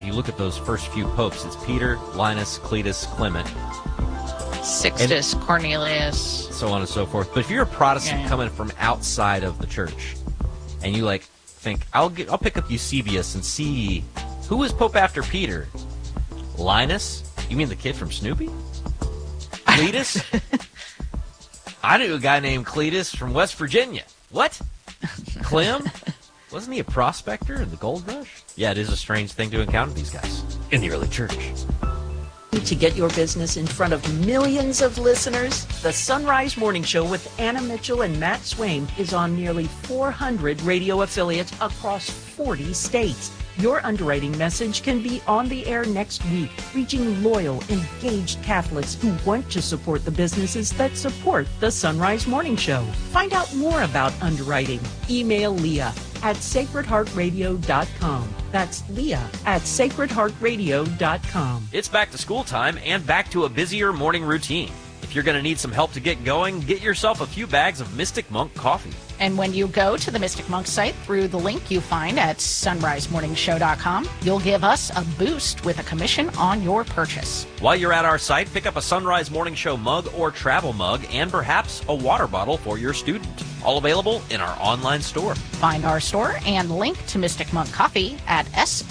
You look at those first few popes, it's Peter, Linus, Cletus, Clement. Sixtus, Cornelius. So on and so forth. But if you're a Protestant coming from outside of the church, and you think, I'll pick up Eusebius and see who was Pope after Peter? Linus? You mean the kid from Snoopy? Cletus? I knew a guy named Cletus from West Virginia. What? Clem? Wasn't he a prospector in the gold rush? Yeah, it is a strange thing to encounter these guys in the early church. To get your business in front of millions of listeners, the Sunrise Morning Show with Anna Mitchell and Matt Swain is on nearly 400 radio affiliates across 40 states. Your underwriting message can be on the air next week, reaching loyal, engaged Catholics who want to support the businesses that support the Sunrise Morning Show. Find out more about underwriting. Email Leah at sacredheartradio.com. That's Leah at sacredheartradio.com. It's back to school time and back to a busier morning routine. If you're going to need some help to get going, get yourself a few bags of Mystic Monk coffee. And when you go to the Mystic Monk site through the link you find at sunrisemorningshow.com, you'll give us a boost with a commission on your purchase. While you're at our site, pick up a Sunrise Morning Show mug or travel mug and perhaps a water bottle for your student. All available in our online store. Find our store and link to Mystic Monk Coffee at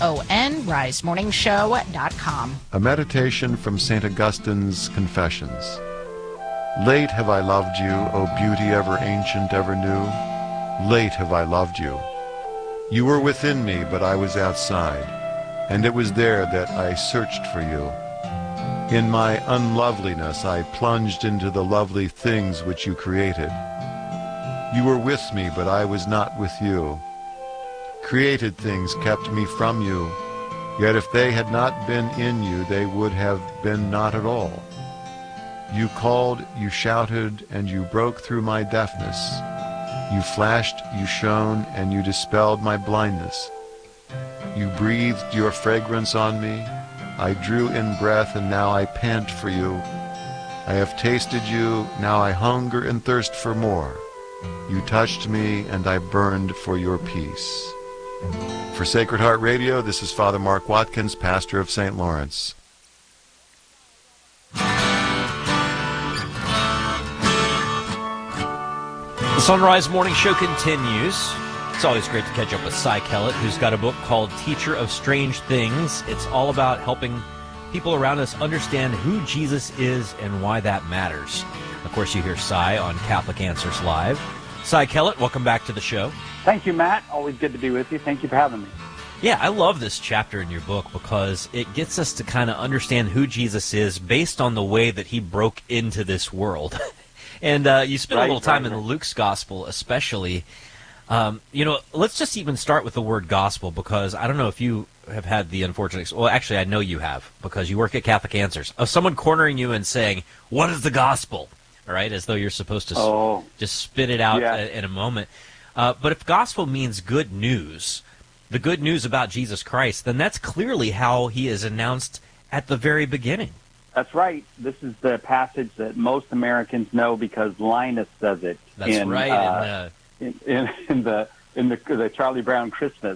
sonrisemorningshow.com. A meditation from St. Augustine's Confessions. Late have I loved you, O beauty ever ancient, ever new. Late have I loved you. You were within me, but I was outside, and it was there that I searched for you. In my unloveliness I plunged into the lovely things which you created. You were with me, but I was not with you. Created things kept me from you, yet if they had not been in you, they would have been not at all. You called, you shouted, and you broke through my deafness. You flashed, you shone, and you dispelled my blindness. You breathed your fragrance on me. I drew in breath, and now I pant for you. I have tasted you, now I hunger and thirst for more. You touched me, and I burned for your peace. For Sacred Heart Radio, this is Father Mark Watkins, pastor of St. Lawrence. The Sunrise Morning Show continues. It's always great to catch up with Cy Kellett, who's got a book called Teacher of Strange Things. It's all about helping people around us understand who Jesus is and why that matters. Of course, you hear Cy on Catholic Answers Live. Cy Kellett, welcome back to the show. Thank you, Matt. Always good to be with you. Thank you for having me. Yeah, I love this chapter in your book because it gets us to kind of understand who Jesus is based on the way that he broke into this world. And you spent a little time in Luke's gospel especially. Let's just even start with the word gospel because I don't know if you have had the unfortunate... Well, actually, I know you have because you work at Catholic Answers. Of someone cornering you and saying, what is the gospel? All right, as though you're supposed to just spit it out in a moment. But if gospel means good news, the good news about Jesus Christ, then that's clearly how he is announced at the very beginning. That's right. This is the passage that most Americans know because Linus says it. That's right. In the Charlie Brown Christmas.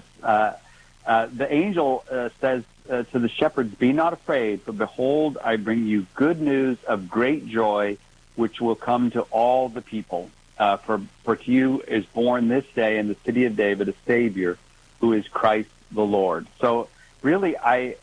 The angel says to the shepherds, "Be not afraid, for behold, I bring you good news of great joy, which will come to all the people. For to you is born this day in the city of David a Savior, who is Christ the Lord." So really,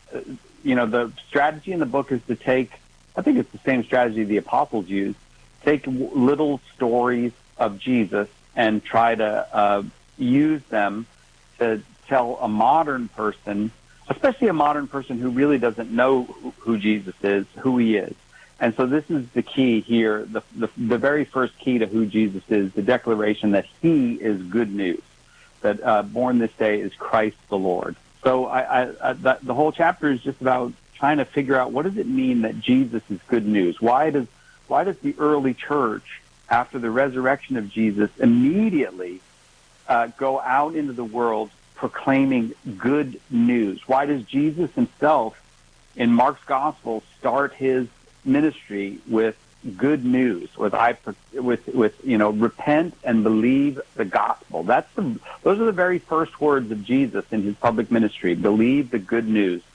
the strategy in the book is to take, I think it's the same strategy the apostles used, take little stories of Jesus and try to use them to tell a modern person, especially a modern person who really doesn't know who Jesus is, who he is. And so this is the key here, the very first key to who Jesus is, the declaration that he is good news, that born this day is Christ the Lord. So the whole chapter is just about trying to figure out what does it mean that Jesus is good news? Why does the early church, after the resurrection of Jesus, immediately go out into the world proclaiming good news? Why does Jesus himself, in Mark's gospel, start his ministry with good news, with repent and believe the gospel? Those are the very first words of Jesus in his public ministry. Believe the good news.